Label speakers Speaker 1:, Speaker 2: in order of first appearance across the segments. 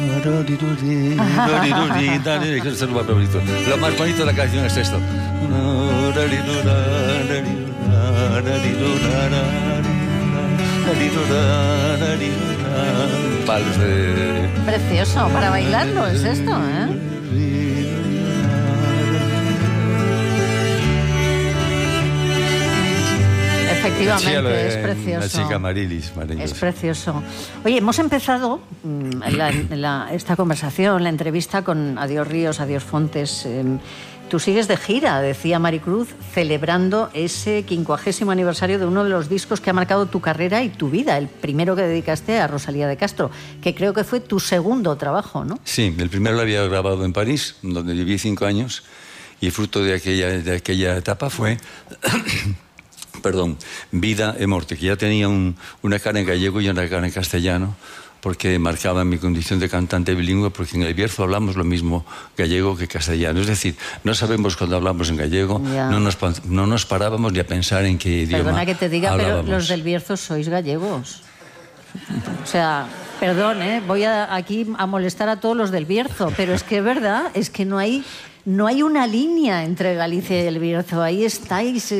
Speaker 1: Es lo más bonito. Lo más bonito de la canción es esto.
Speaker 2: Precioso, para bailarlo es esto, ¿eh? Efectivamente, es precioso.
Speaker 1: La chica Marilis.
Speaker 2: Es precioso. Oye, hemos empezado esta conversación, la entrevista con Adiós Ríos, Adiós Fontes. Tú sigues de gira, decía Maricruz, celebrando ese 50º aniversario de uno de los discos que ha marcado tu carrera y tu vida, el primero que dedicaste a Rosalía de Castro, que creo que fue tu segundo trabajo, ¿no?
Speaker 1: Sí, el primero lo había grabado en París, donde viví 5 años, y fruto de aquella etapa fue... Perdón, Vida e Morte, que ya tenía una cara en gallego y una cara en castellano, porque marcaba mi condición de cantante bilingüe, porque en El Bierzo hablamos lo mismo gallego que castellano. Es decir, no sabemos cuando hablamos en gallego, no nos parábamos ni a pensar en qué idioma
Speaker 2: Perdona que te diga,
Speaker 1: hablábamos.
Speaker 2: pero los del Bierzo sois gallegos. O sea, perdón, voy aquí a molestar a todos los del Bierzo, pero es que es verdad, es que no hay una línea entre Galicia y el Bierzo. Ahí estáis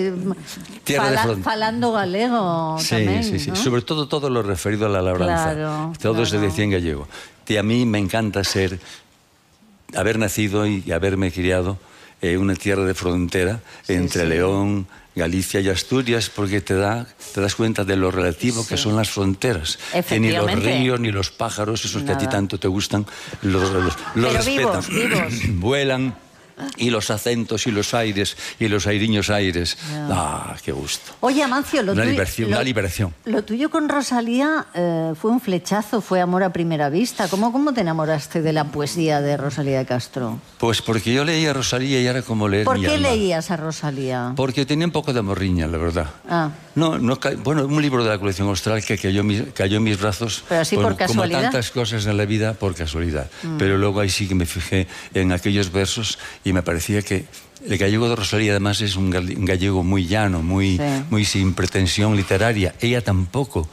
Speaker 2: falando galego tamén,
Speaker 1: sí,
Speaker 2: ¿no?
Speaker 1: Sobre todo lo referido a la labranza. Todo se decía en gallego. Y a mí me encanta haber nacido y haberme criado en una tierra de frontera entre León, Galicia y Asturias, porque te das cuenta de lo relativo que son las fronteras. Que ni los ríos ni los pájaros, esos que a ti tanto te gustan, los respetan. Vivos. Vuelan. Y los acentos y los aires y los airiños aires. Qué gusto.
Speaker 2: Oye, Amancio,
Speaker 1: una liberación.
Speaker 2: Lo tuyo con Rosalía fue un flechazo, fue amor a primera vista. ¿Cómo te enamoraste de la poesía de Rosalía de Castro?
Speaker 1: Pues porque yo leía a Rosalía y era como leer
Speaker 2: mi
Speaker 1: alma.
Speaker 2: ¿Por qué leías a Rosalía?
Speaker 1: Porque tenía un poco de morriña, la verdad. Bueno, un libro de la colección Austral que cayó en mis brazos.
Speaker 2: Pero así por casualidad.
Speaker 1: Como tantas cosas en la vida, por casualidad. Pero luego ahí sí que me fijé en aquellos versos y me parecía que el gallego de Rosalía además es un gallego muy llano, muy sin pretensión literaria. Ella tampoco.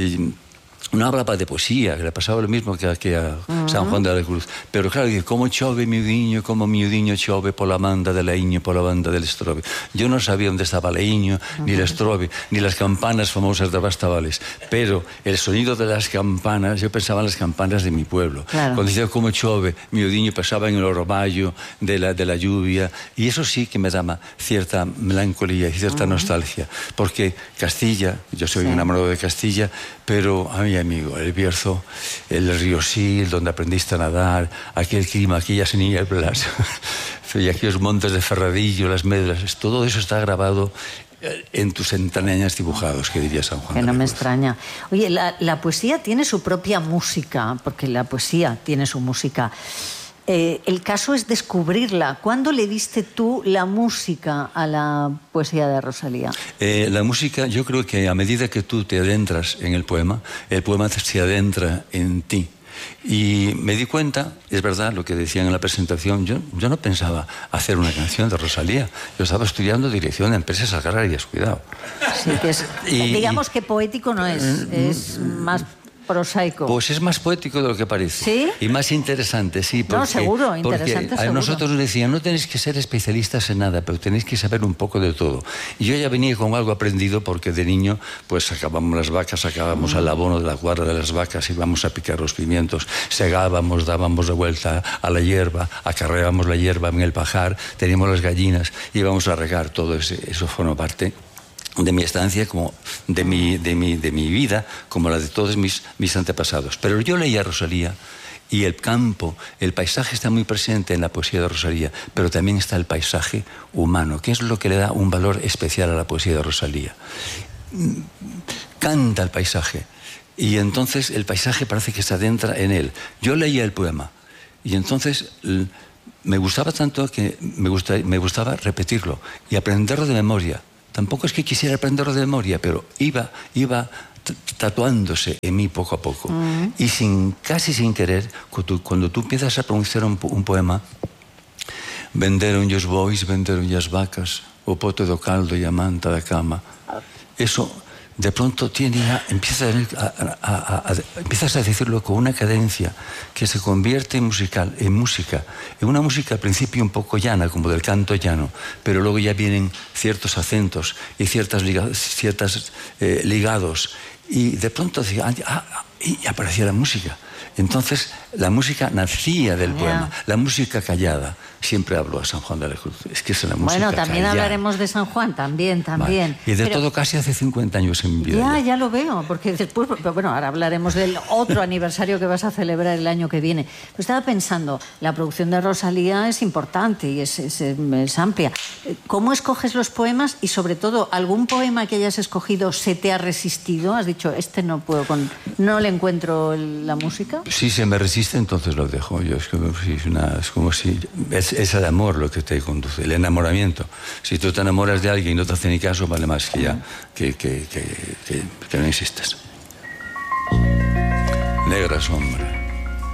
Speaker 1: No hablaba de poesía, que le pasaba lo mismo que a San Juan de la Cruz. Pero claro, como chove miudiño, como miudiño chove pola manda de la Iño, pola banda del Estrobe. Yo no sabía dónde estaba la Iño, ni el Estrobe, ni las campanas famosas de Bastavales. Pero el sonido de las campanas, yo pensaba en las campanas de mi pueblo.
Speaker 2: Claro.
Speaker 1: Cuando decía como chove miudiño, pensaba en el orvallo de la lluvia. Y eso sí que me daba cierta melancolía y cierta nostalgia. Porque Castilla, yo soy un enamorado de Castilla, pero a mi amigo, el Bierzo, el río Sil, donde aprendiste a nadar, aquel clima, aquellas nieblas, y aquellos montes de Ferradillo, las medras, todo eso está grabado en tus entrañas dibujados, que diría San Juan.
Speaker 2: Que no me extraña. Oye, la poesía tiene su propia música, porque la poesía tiene su música. El caso es descubrirla. ¿Cuándo le diste tú la música a la poesía de Rosalía?
Speaker 1: La música, yo creo que a medida que tú te adentras en el poema se adentra en ti. Y me di cuenta, es verdad lo que decían en la presentación, yo no pensaba hacer una canción de Rosalía. Yo estaba estudiando dirección de empresas agrarias, cuidado.
Speaker 2: Sí, que es, digamos que poético no es más prosaico.
Speaker 1: Pues es más poético de lo que parece.
Speaker 2: ¿Sí?
Speaker 1: Y más interesante, sí. Porque,
Speaker 2: no, seguro, interesante
Speaker 1: porque a nosotros nos decían, no tenéis que ser especialistas en nada, pero tenéis que saber un poco de todo. Y yo ya venía con algo aprendido porque de niño pues sacábamos las vacas, sacábamos el abono de la guarda de las vacas, íbamos a picar los pimientos, segábamos, dábamos de vuelta a la hierba, acarreábamos la hierba en el pajar, teníamos las gallinas, íbamos a regar, todo eso formó parte de mi estancia, como de mi vida, como la de todos mis antepasados. Pero yo leía a Rosalía y el campo, el paisaje está muy presente en la poesía de Rosalía, pero también está el paisaje humano, que es lo que le da un valor especial a la poesía de Rosalía. Canta el paisaje y entonces el paisaje parece que se adentra en él. Yo leía el poema y entonces me gustaba tanto que me gustaba repetirlo y aprenderlo de memoria. Tampoco es que quisiera aprenderlo de memoria, pero iba tatuándose en mí poco a poco. Y casi sin querer, cuando tú empiezas a pronunciar un poema, venderon os bois, venderon as vacas, o pote do caldo e a manta da cama. Eso de pronto empiezas a decirlo con una cadencia que se convierte en música, en una música al principio un poco llana, como del canto llano, pero luego ya vienen ciertos acentos y ciertos ligados, y de pronto y aparecía la música. Entonces la música nacía del poema, la música callada. Siempre hablo a San Juan de la Cruz, es que es la música
Speaker 2: Bueno, también
Speaker 1: callada.
Speaker 2: Hablaremos de San Juan, también.
Speaker 1: Vale. Y de todo casi hace 50 años en mi vida.
Speaker 2: Ya lo veo, porque después, bueno, ahora hablaremos del otro aniversario que vas a celebrar el año que viene. Pero estaba pensando, la producción de Rosalía es importante y es amplia. ¿Cómo escoges los poemas y, sobre todo, algún poema que hayas escogido se te ha resistido? ¿Has dicho, no puedo no le encuentro la música?
Speaker 1: Si se me resiste, entonces lo dejo. Yo, es como si es el amor lo que te conduce, el enamoramiento. Si tú te enamoras de alguien y no te hace ni caso, vale más que no insistas. Negra sombra.